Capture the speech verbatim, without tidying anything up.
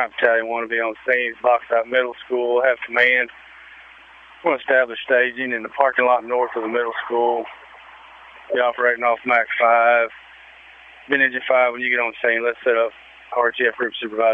ninth Battalion want to be on scene. Bauxite Middle School, have command. We'll establish staging in the parking lot north of the middle school. Be operating off Max five. Bin Engine five, when you get on scene, let's set up R T F Group Supervisor.